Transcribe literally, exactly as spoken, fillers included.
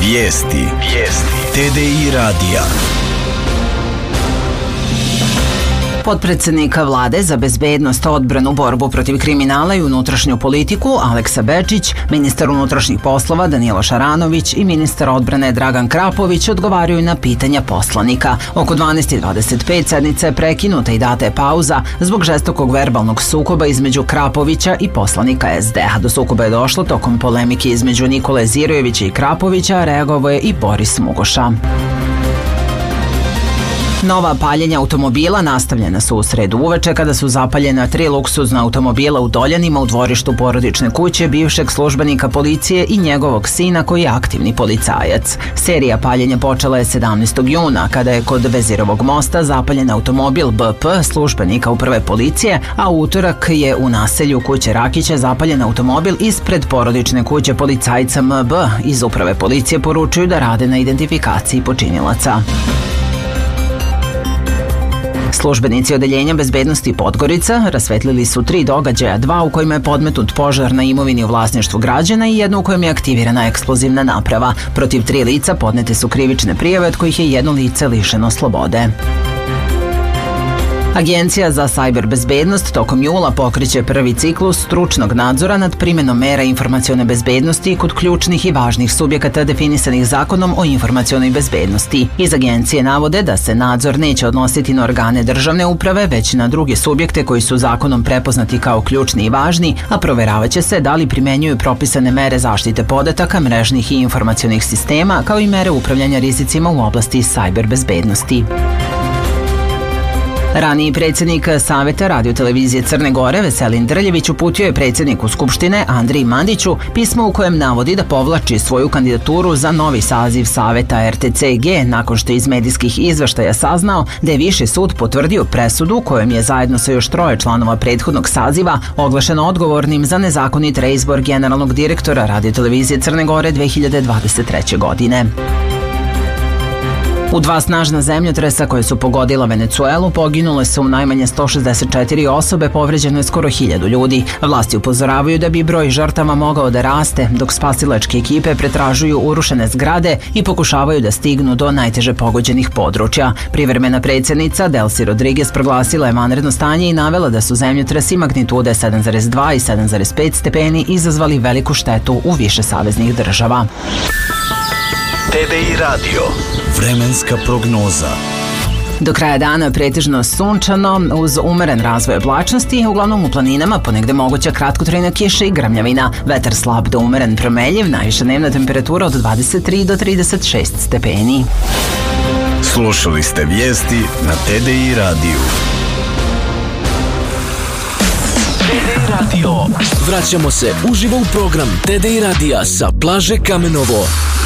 Vijesti. Vijesti. T D I radija. Potpredsednika Vlade za bezbednost, odbranu, borbu protiv kriminala i unutrašnju politiku Aleksa Bečić, ministar unutrašnjih poslova Danilo Šaranović i ministar odbrane Dragan Krapović odgovaraju na pitanja poslanika. Oko dvanaest i dvadeset pet sednica je prekinuta i data je pauza zbog žestokog verbalnog sukoba između Krapovića i poslanika S D A. Do sukoba je došlo tokom polemike između Nikole Zirojevića i Krapovića, a reagovao je i Boris Mugoša. Nova paljenja automobila nastavljena su u sredu uveče kada su zapaljena tri luksuzna automobila u Doljanima u dvorištu porodične kuće bivšeg službenika policije i njegovog sina koji je aktivni policajac. Serija paljenja počela je sedamnaestog juna kada je kod Vezirovog mosta zapaljen automobil B P službenika uprave policije, a u utorak je u naselju kuće Rakića zapaljen automobil ispred porodične kuće policajca M B. Iz uprave policije poručuju da rade na identifikaciji počinilaca. Službenici Odeljenja bezbednosti Podgorica rasvetlili su tri događaja, dva u kojima je podmetnut požar na imovini u vlasništvu građana i jedno u kojem je aktivirana eksplozivna naprava. Protiv tri lica podnete su krivične prijave, od kojih je jedno lice lišeno slobode. Agencija za sajber bezbednost tokom jula pokreće prvi ciklus stručnog nadzora nad primenom mera informacione bezbednosti kod ključnih i važnih subjekata definisanih zakonom o informacionoj bezbednosti. Iz agencije navode da se nadzor neće odnositi na organe državne uprave, već na druge subjekte koji su zakonom prepoznati kao ključni i važni, a proveravaće se da li primenjuju propisane mere zaštite podataka, mrežnih i informacionih sistema, kao i mere upravljanja rizicima u oblasti sajber bezbednosti. Raniji predsjednik Saveta radio-televizije Crne Gore Veselin Drljević uputio je predsjedniku Skupštine Andriji Mandiću pismo u kojem navodi da povlači svoju kandidaturu za novi saziv Saveta R T C G nakon što je iz medijskih izveštaja saznao da je Viši sud potvrdio presudu kojom je zajedno sa još troje članova prethodnog saziva oglašeno odgovornim za nezakonit reizbor generalnog direktora radio-televizije Crne Gore dve hiljade dvadeset treće. godine. U dva snažna zemljotresa koje su pogodila Venecuelu poginule su najmanje sto šezdeset četiri osobe, povređeno je skoro hiljadu ljudi. Vlasti upozoravaju da bi broj žrtava mogao da raste, dok spasilačke ekipe pretražuju urušene zgrade i pokušavaju da stignu do najteže pogođenih područja. Privremena predsjednica Delcy Rodriguez proglasila je vanredno stanje i navela da su zemljotresi magnitude sedam zarez dva i sedam zarez pet stepeni izazvali veliku štetu u više saveznih država. T D I radio. Vremenska prognoza. Do kraja dana pretežno sunčano uz umeren razvoj oblačnosti, uglavnom u planinama ponegde moguća kratkotrajna kiša i grmljavina. Vetar slab do umeren promenljiv, najviša dnevna temperatura od dvadeset tri do trideset šest stepeni. Slušali ste vijesti na T D I radiju. T D I radio. Vraćamo se uživo u program T D I radija sa plaže Kamenovo.